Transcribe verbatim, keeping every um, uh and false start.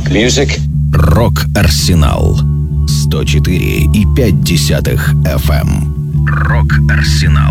Rock music. Рок-Арсенал. сто четыре и пять десятых эф эм. Рок-Арсенал.